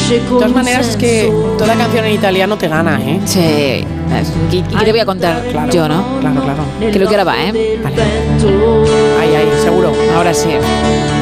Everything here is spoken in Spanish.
De todas maneras, es que toda canción en italiano te gana, ¿eh? Sí. ¿Y qué te voy a contar Claro, yo, no? Claro. Creo que ahora va, ¿eh? Vale. Ahí, seguro. Ahora sí.